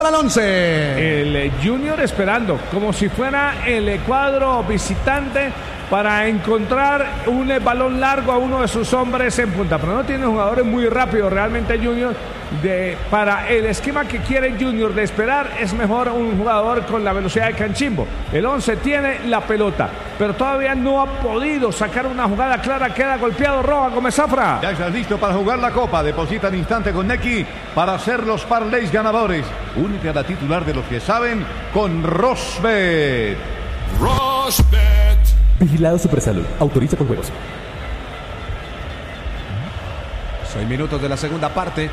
Al 11. El Junior esperando, como si fuera el cuadro visitante, para encontrar un balón largo a uno de sus hombres en punta. Pero no tiene jugadores muy rápidos realmente Junior. Para el esquema que quiere Junior de esperar, es mejor un jugador con la velocidad de Canchimbo. El 11 tiene la pelota, pero todavía no ha podido sacar una jugada clara. Queda golpeado Roa Gómez Zafra. Ya estás listo para jugar la Copa. Deposita en instante con Nequi para hacer los parlays ganadores. Única la titular de los que saben con Rosbet. Rosbet. Vigilado Supersalud. Autoriza con juegos. 6 minutos de la segunda parte.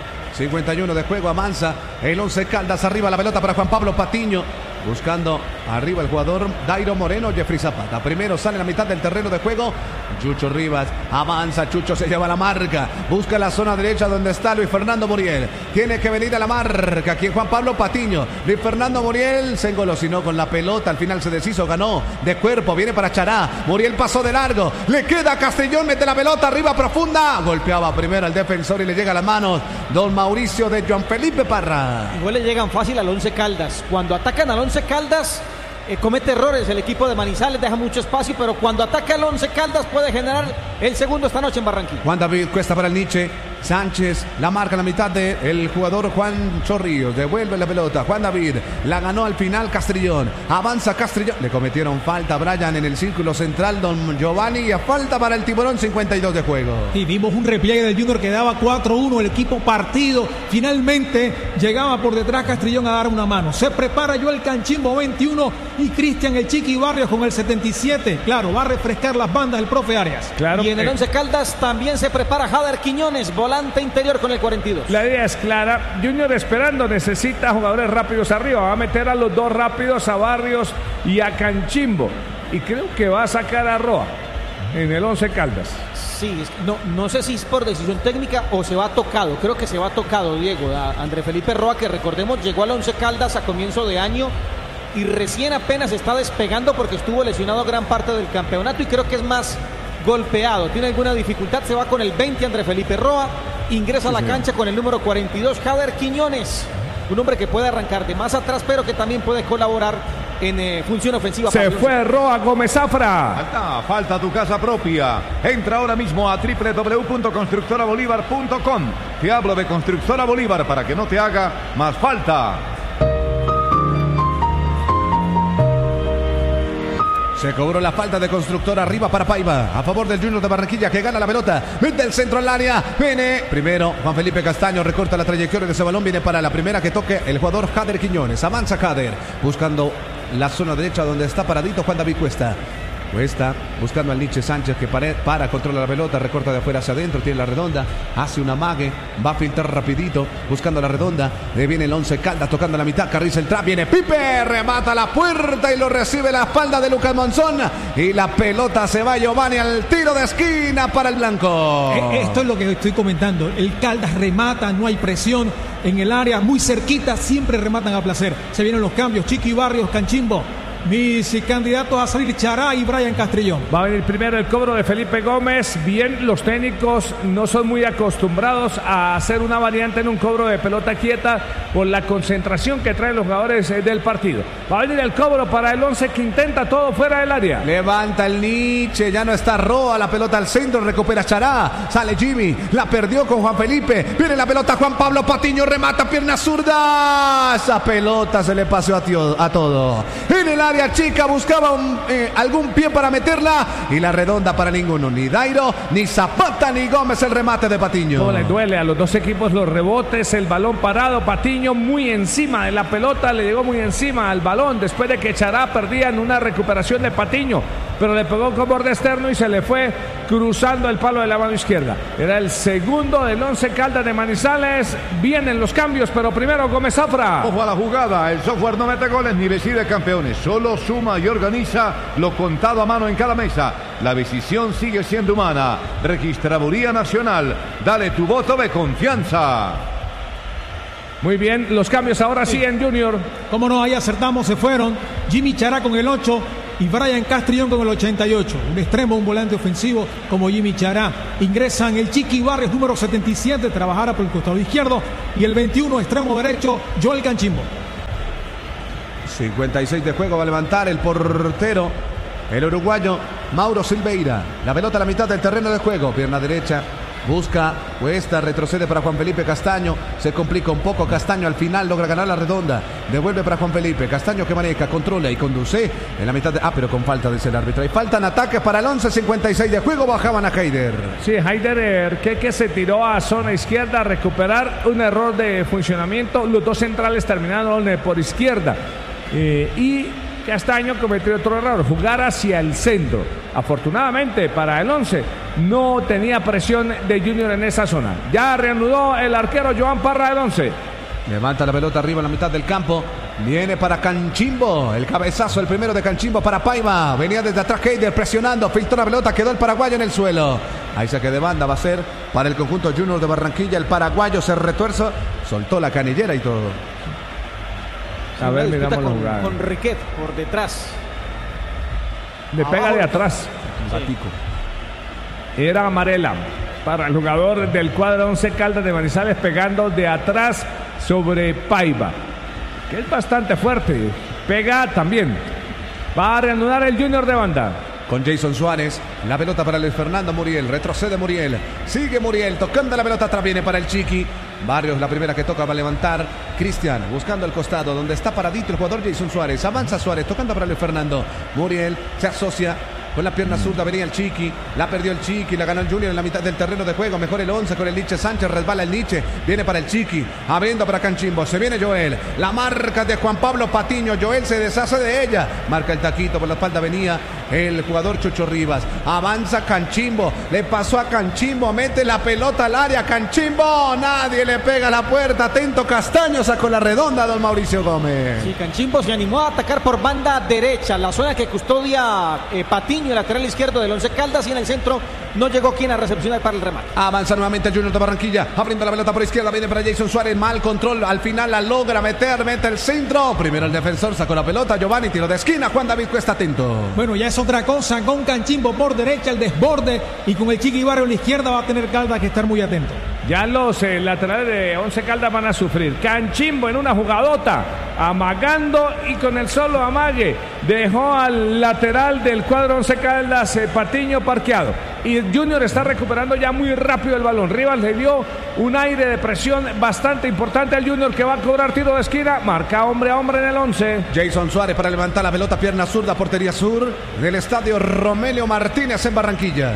51 de juego, avanza el 11 Caldas, arriba la pelota para Juan Pablo Patiño, buscando arriba el jugador Dairo Moreno. Jeffrey Zapata primero sale a la mitad del terreno de juego. Chucho Rivas avanza, Chucho se lleva la marca, busca la zona derecha donde está Luis Fernando Muriel, tiene que venir a la marca aquí Juan Pablo Patiño. Luis Fernando Muriel se engolosinó con la pelota, al final se deshizo, ganó de cuerpo, viene para Chará, Muriel pasó de largo, le queda a Castellón, mete la pelota arriba profunda, golpeaba primero al defensor y le llega a las manos don Mauricio de Juan Felipe Parra. Igual le llegan fácil al 11 Caldas. Cuando atacan al 11 Caldas, comete errores el equipo de Manizales, deja mucho espacio, pero cuando ataca al 11 Caldas puede generar el segundo esta noche en Barranquilla. Juan David Cuesta para el Nietzsche, Sánchez la marca en la mitad del jugador Juan Chorrillos, devuelve la pelota, Juan David la ganó al final Castrillón, avanza Castrillón, le cometieron falta a Brian en el círculo central, don Giovanni, y a falta para el Tiburón, 52 de juego. Y vimos un repliegue del Junior que daba 4-1, el equipo partido, finalmente llegaba por detrás Castrillón a dar una mano, se prepara Joel Canchimbo 21 y Cristian el Chiqui Barrios con el 77, claro, va a refrescar las bandas el profe Arias. Claro. Y en el 11 Caldas también se prepara Jader Quiñones, volante interior con el 42. La idea es clara, Junior esperando, necesita jugadores rápidos arriba, va a meter a los dos rápidos, a Barrios y a Canchimbo, y creo que va a sacar a Roa en el 11 Caldas. Sí, no sé si es por decisión técnica o se va tocado, creo que se va tocado, Diego, a André Felipe Roa, que recordemos llegó al 11 Caldas a comienzo de año y recién apenas está despegando porque estuvo lesionado gran parte del campeonato y creo que es más golpeado, tiene alguna dificultad, se va con el 20 André Felipe Roa, ingresa a la cancha con el número 42 Jader Quiñones, un hombre que puede arrancar de más atrás pero que también puede colaborar en función ofensiva. Se fue Roa Gómez Zafra. Falta tu casa propia. Entra ahora mismo a www.constructorabolívar.com. Te hablo de Constructora Bolívar para que no te haga más falta. Se cobró la falta de Constructora, arriba para Paiva, a favor del Junior de Barranquilla que gana la pelota, mete el centro al área, viene primero Juan Felipe Castaño, recorta la trayectoria de ese balón, viene para la primera que toque el jugador Jader Quiñones, avanza Jader, buscando la zona derecha donde está paradito Juan David Cuesta buscando al Nietzsche Sánchez que para, controla la pelota, recorta de afuera hacia adentro, tiene la redonda, hace un amague, va a filtrar rapidito, buscando la redonda, viene el 11 Caldas tocando la mitad, carriza el trap, viene Pipe, remata la puerta y lo recibe la espalda de Lucas Monzón y la pelota se va Giovanni al tiro de esquina para el blanco. Esto es lo que estoy comentando, el Caldas remata, no hay presión en el área, muy cerquita, siempre rematan a placer. Se vienen los cambios, Chiqui Barrios, Canchimbo. Mis candidatos a salir, Chará y Brian Castrillón. Va a venir primero el cobro de Felipe Gómez. Bien, los técnicos no son muy acostumbrados a hacer una variante en un cobro de pelota quieta por la concentración que traen los jugadores del partido. Va a venir el cobro para el 11 que intenta todo fuera del área. Levanta el Nietzsche, ya no está Roa, la pelota al centro, recupera Chará, sale Jimmy, la perdió con Juan Felipe, viene la pelota Juan Pablo Patiño, remata pierna zurda, esa pelota se le paseó a todo. En el área chica buscaba algún pie para meterla y la redonda para ninguno, ni Dairo, ni Zapata, ni Gómez, el remate de Patiño. No le duele a los dos equipos los rebotes, el balón parado, Patiño muy encima de la pelota, le llegó muy encima al balón después de que Chará perdía en una recuperación de Patiño, pero le pegó con borde externo y se le fue cruzando el palo de la mano izquierda. Era el segundo del 11 Caldas de Manizales. Vienen los cambios, pero primero Gómez Zafra. Ojo a la jugada, el software no mete goles ni decide campeones, solo suma y organiza lo contado a mano en cada mesa. La decisión sigue siendo humana. Registraduría Nacional, dale tu voto de confianza. Muy bien, los cambios ahora sí en Junior. Cómo no, ahí acertamos, se fueron Jimmy Chará con el 8 y Brian Castrillón con el 88. Un extremo, un volante ofensivo como Jimmy Chará. Ingresan el Chiqui Barrios, número 77, trabajará por el costado izquierdo, y el 21, extremo derecho, Joel Canchimbo. 56 de juego, va a levantar el portero, el uruguayo Mauro Silveira. La pelota a la mitad del terreno de juego, pierna derecha. Busca, cuesta, retrocede para Juan Felipe Castaño. Se complica un poco Castaño, al final logra ganar la redonda. Devuelve para Juan Felipe Castaño, que maneja, controla y conduce en la mitad de... pero con falta, dice el árbitro. Y faltan ataques para el 11:56 de juego. Bajaban a Haider. Sí, Haider que se tiró a zona izquierda a recuperar un error de funcionamiento. Los dos centrales terminaron por izquierda. Y Castaño cometió otro error, jugar hacia el centro. Afortunadamente para el 11 no tenía presión de Junior en esa zona. Ya reanudó el arquero Joan Parra del 11. Levanta la pelota arriba en la mitad del campo. Viene para Canchimbo. El cabezazo, el primero de Canchimbo para Paiva. Venía desde atrás Haider presionando. Filtró la pelota, quedó el paraguayo en el suelo. Ahí saque de banda va a ser para el conjunto Junior de Barranquilla. El paraguayo se retuerza, soltó la canillera y todo. A ver, miramos la jugada. Con Riquet por detrás. Le pega de atrás. Era amarela para el jugador del cuadro 11 Caldas de Manizales, pegando de atrás sobre Paiva, que es bastante fuerte. Pega también. Va a reanudar el Junior de banda. Con Jason Suárez, la pelota para Luis Fernando Muriel, retrocede Muriel, sigue Muriel, tocando la pelota atrás, viene para el Chiqui. Barrios, la primera que toca, va a levantar. Cristian, buscando el costado, donde está paradito el jugador Jason Suárez. Avanza Suárez, tocando para Luis Fernando. Muriel se asocia con la pierna zurda, venía el Chiqui, la perdió el Chiqui, la ganó el Junior en la mitad del terreno de juego. Mejor el 11 con el Nietzsche Sánchez, resbala el Nietzsche, viene para el Chiqui, abriendo para Canchimbo, se viene Joel, la marca de Juan Pablo Patiño, Joel se deshace de ella, marca el taquito, por la espalda venía el jugador Chucho Rivas, avanza Canchimbo, le pasó a Canchimbo, mete la pelota al área, Canchimbo, nadie le pega a la puerta, atento Castaño, sacó la redonda don Mauricio Gómez. Sí, Canchimbo se animó a atacar por banda derecha, la zona que custodia Patiño, el lateral izquierdo del 11 Caldas, y en el centro no llegó quien a recepcionar para el remate. Avanza nuevamente el Junior de Barranquilla, abriendo la pelota por izquierda, viene para Jason Suárez, mal control, al final la logra meter, mete el centro, primero el defensor, sacó la pelota, Giovanni, tiro de esquina, Juan David Cuesta atento. Bueno, ya es otra cosa, con Canchimbo por derecha, el desborde, y con el Chiqui Barrio a la izquierda va a tener Caldas que estar muy atento. Ya los laterales de 11 Caldas van a sufrir. Canchimbo en una jugadota, amagando, y con el solo amague dejó al lateral del cuadro 11 Caldas, Patiño, parqueado. Y Junior está recuperando ya muy rápido el balón. Rivas le dio un aire de presión bastante importante al Junior, que va a cobrar tiro de esquina. Marca hombre a hombre en el 11. Jason Suárez para levantar la pelota, pierna zurda, portería sur del estadio Romelio Martínez en Barranquilla.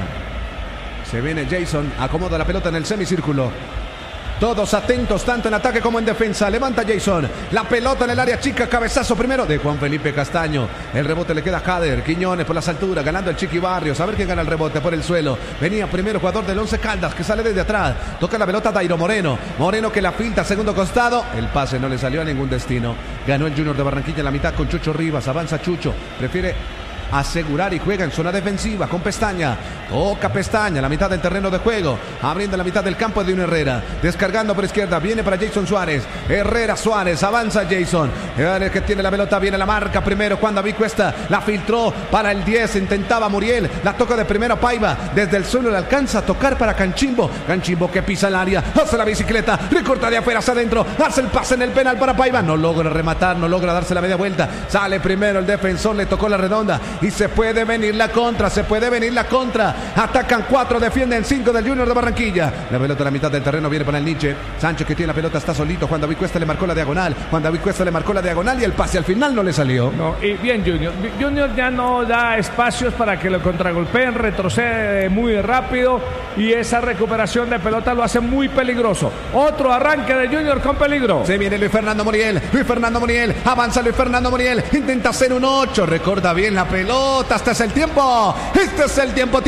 Se viene Jason, acomoda la pelota en el semicírculo. Todos atentos, tanto en ataque como en defensa. Levanta Jason, la pelota en el área chica, cabezazo primero de Juan Felipe Castaño. El rebote le queda a Jader, Quiñones por las alturas, ganando el Chiqui Barrios. A ver quién gana el rebote por el suelo. Venía primero jugador del 11 Caldas, que sale desde atrás. Toca la pelota Dairo Moreno. Moreno que la filtra, segundo costado. El pase no le salió a ningún destino. Ganó el Junior de Barranquilla en la mitad con Chucho Rivas. Avanza Chucho, prefiere asegurar y juega en zona defensiva con Pestaña. Toca Pestaña, la mitad del terreno de juego, abriendo la mitad del campo de un Herrera, descargando por izquierda, viene para Jason Suárez. Herrera Suárez, avanza Jason, el que tiene la pelota, viene la marca primero, Juan David Cuesta, la filtró para el 10, intentaba Muriel, la toca de primero Paiva, desde el suelo le alcanza a tocar para Canchimbo. Canchimbo que pisa el área, hace la bicicleta, recorta de afuera hacia adentro, hace el pase en el penal para Paiva, no logra rematar, no logra darse la media vuelta, sale primero el defensor, le tocó la redonda y se puede venir la contra, se puede venir la contra. Atacan 4, defienden 5 del Junior de Barranquilla. La pelota a la mitad del terreno viene para el Nietzsche. Sánchez que tiene la pelota, está solito. Juan David Cuesta le marcó la diagonal. Juan David Cuesta le marcó la diagonal y el pase al final no le salió. No, y bien Junior. Junior ya no da espacios para que lo contragolpeen, retrocede muy rápido y esa recuperación de pelota lo hace muy peligroso. Otro arranque de Junior con peligro. Se viene Luis Fernando Muriel. Luis Fernando Muriel. Avanza Luis Fernando Muriel. Intenta hacer un 8. Recorta bien la pelota. Este es el tiempo. Este es el tiempo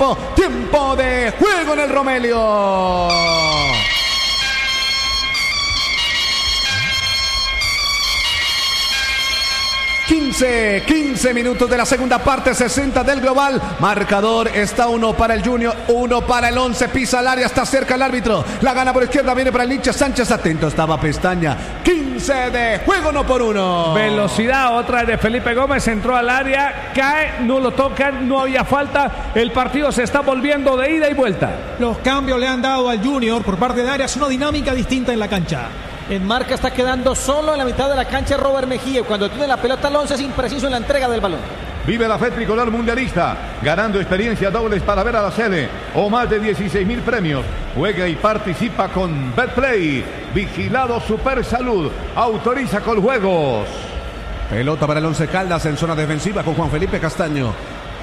de juego en el Romelio. 15 minutos de la segunda parte, 60 del global. Marcador está 1 para el Junior, 1 para el 11. Pisa al área, está cerca el árbitro. La gana por izquierda, viene para el Nietzsche Sánchez. Atento estaba Pestaña. 15 de juego, 1-1. Velocidad, otra de Felipe Gómez. Entró al área, cae, no lo tocan, no había falta. El partido se está volviendo de ida y vuelta. Los cambios le han dado al Junior por parte de Arias una dinámica distinta en la cancha. En marca está quedando solo en la mitad de la cancha Robert Mejía. Cuando tiene la pelota Alonso es impreciso en la entrega del balón. Vive la FED Tricolor Mundialista, ganando experiencia dobles para ver a la sede o más de 16.000 premios. Juega y participa con Betplay. Vigilado Super Salud. Autoriza Coljuegos. Pelota para el Once Caldas en zona defensiva con Juan Felipe Castaño.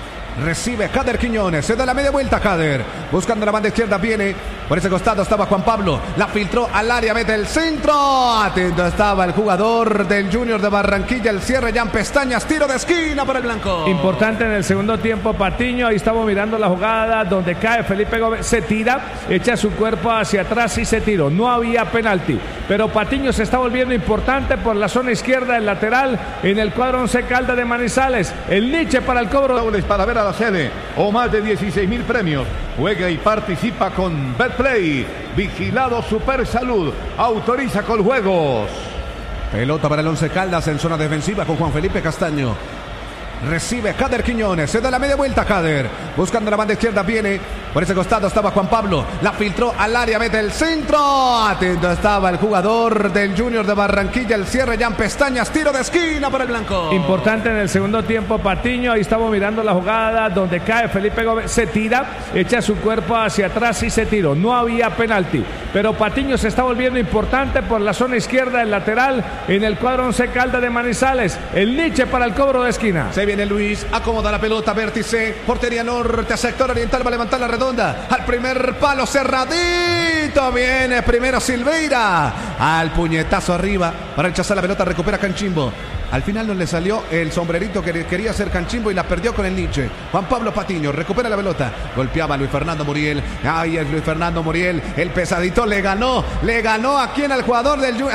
Recibe Kader Quiñones, se da la media vuelta Kader, buscando la banda izquierda, viene por ese costado, estaba Juan Pablo, la filtró al área, mete el centro, atento estaba el jugador del Junior de Barranquilla, el cierre, Jan Pestañas, tiro de esquina para el blanco. Importante en el segundo tiempo Patiño, ahí estamos mirando la jugada donde cae Felipe Gómez, se tira, echa su cuerpo hacia atrás y se tiró, no había penalti, pero Patiño se está volviendo importante por la zona izquierda, el lateral, en el cuadro Once Caldas de Manizales, el Nietzsche para el cobro. Dobles para ver a la sede o más de 16.000 premios. Juega y participa con Betplay. Vigilado Super Salud. Autoriza Coljuegos. Pelota para el Once Caldas en zona defensiva con Juan Felipe Castaño. Recibe Kader Quiñones, se da la media vuelta Kader, buscando la banda izquierda, viene por ese costado, estaba Juan Pablo, la filtró al área, mete el centro, atento estaba el jugador del Junior de Barranquilla, el cierre, Jan Pestañas, tiro de esquina para el blanco. Importante en el segundo tiempo Patiño, ahí estamos mirando la jugada donde cae Felipe Gómez, se tira, echa su cuerpo hacia atrás y se tiró, no había penalti, pero Patiño se está volviendo importante por la zona izquierda, el lateral, en el cuadro Once Caldas de Manizales, el Nietzsche para el cobro de esquina. Viene Luis, acomoda la pelota, vértice, portería norte, sector oriental, va a levantar la redonda, al primer palo, cerradito, viene primero Silveira, al puñetazo arriba, para rechazar la pelota, recupera Canchimbo. Al final no le salió el sombrerito que quería hacer Canchimbo y la perdió con el Nietzsche. Juan Pablo Patiño recupera la pelota. Golpeaba a Luis Fernando Muriel. Ay, es Luis Fernando Muriel. El pesadito le ganó aquí al jugador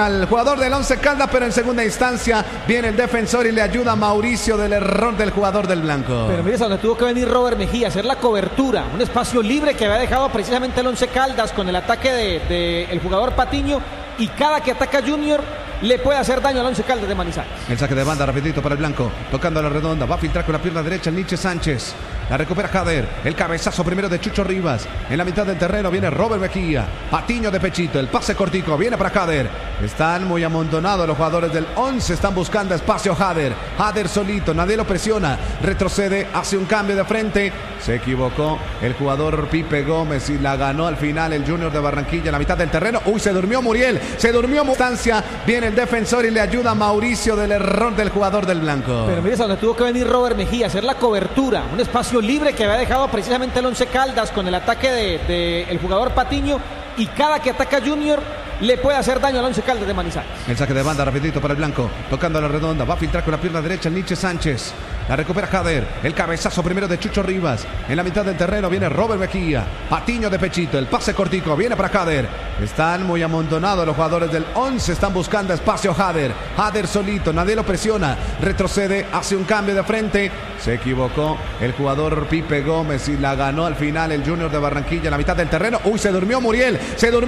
del Once Caldas, pero en segunda instancia viene el defensor y le ayuda a Mauricio del error del jugador del blanco. Pero mire, donde tuvo que venir Robert Mejía, hacer la cobertura. Un espacio libre que había dejado precisamente el Once Caldas con el ataque del jugador Patiño. Y cada que ataca Junior le puede hacer daño al Once Caldas de Manizales. El saque de banda rapidito para el blanco, tocando la redonda, va a filtrar con la pierna derecha el Nietzsche Sánchez, la recupera Kader, el cabezazo primero de Chucho Rivas, en la mitad del terreno viene Robert Mejía, Patiño de pechito, el pase cortico, viene para Kader, están muy amontonados los jugadores del 11, están buscando espacio Kader solito, nadie lo presiona, retrocede, hace un cambio de frente, se equivocó el jugador Pipe Gómez y la ganó al final el Junior de Barranquilla en la mitad del terreno, se durmió Muriel, distancia, viene el defensor y le ayuda a Mauricio del error del jugador del blanco. Pero mire, donde tuvo que venir Robert Mejía, hacer la cobertura, un espacio libre que había dejado precisamente el Once Caldas con el ataque del jugador Patiño, y cada que ataca Junior le puede hacer daño al Once Caldas de Manizales. El saque de banda rapidito para el blanco, tocando la redonda, va a filtrar con la pierna derecha el Nietzsche Sánchez, la recupera Kader, el cabezazo primero de Chucho Rivas, en la mitad del terreno viene Robert Mejía, Patiño de pechito, el pase cortico, viene para Kader, están muy amontonados los jugadores del 11, están buscando espacio Kader solito, nadie lo presiona, retrocede, hace un cambio de frente, se equivocó el jugador Pipe Gómez y la ganó al final el Junior de Barranquilla en la mitad del terreno, se durmió Muriel,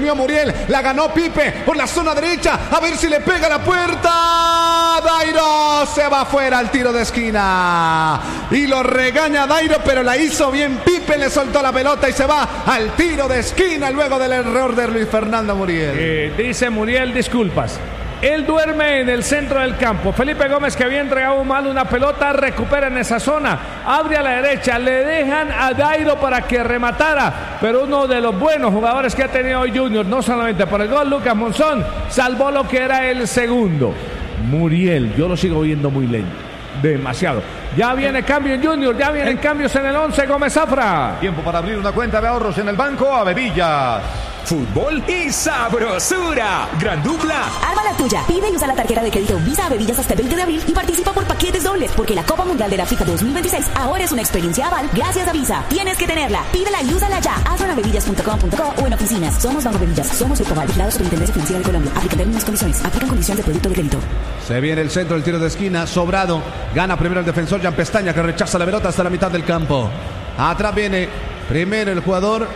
la ganó Pipe por la zona derecha, a ver si le pega la puerta, Dairo se va afuera al tiro de esquina y lo regaña Dairo, pero la hizo bien Pipe, le soltó la pelota y se va al tiro de esquina luego del error de Luis Fernando Muriel. Dice Muriel, disculpas. Él duerme en el centro del campo. Felipe Gómez, que había entregado mal una pelota, recupera en esa zona, abre a la derecha, le dejan a Dairo para que rematara, pero uno de los buenos jugadores que ha tenido hoy Junior, no solamente por el gol, Lucas Monzón, salvó lo que era el segundo. Muriel, yo lo sigo viendo muy lento, demasiado. Ya viene cambio en Junior, ya vienen cambios en el 11, Gómez Zafra. Tiempo para abrir una cuenta de ahorros en el banco Avevillas. Fútbol y sabrosura. Gran dupla. Arma la tuya. Pide y usa la tarjeta de crédito Visa Avevillas hasta el 20 de abril y participa por paquetes dobles, porque la Copa Mundial de la FIFA 2026 ahora es una experiencia aval gracias a Visa. Tienes que tenerla. Pídela y úsala ya. Hazlo en avevillas.com.co o en oficinas. Somos Banco Avevillas. Somos Grupo Aval, vigilado Superintendencia Financiera de Colombia. Aplican términos y condiciones. Aplican condiciones de producto de crédito. Se viene el centro del tiro de esquina, sobrado. Gana primero el defensor Jan Pestaña, que rechaza la pelota hasta la mitad del campo. Atrás viene primero el jugador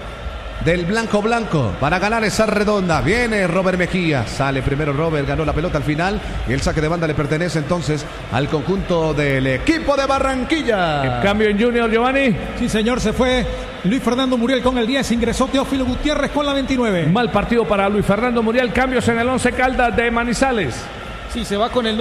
del blanco para ganar esa redonda. Viene Robert Mejía, sale primero Robert, ganó la pelota al final y el saque de banda le pertenece entonces al conjunto del equipo de Barranquilla. El cambio en Junior, Giovanni. Sí, señor, se fue Luis Fernando Muriel con el 10, ingresó Teófilo Gutiérrez con la 29. Mal partido para Luis Fernando Muriel, cambios en el 11 Caldas de Manizales. Sí, se va con el